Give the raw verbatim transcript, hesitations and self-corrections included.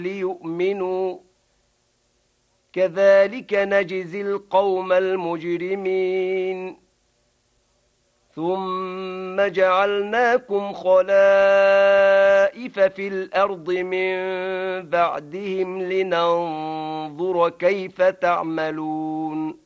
ليؤمنوا كذلك نجزي القوم المجرمين ثم جعلناكم خلائف في الأرض من بعدهم لننظر كيف تعملون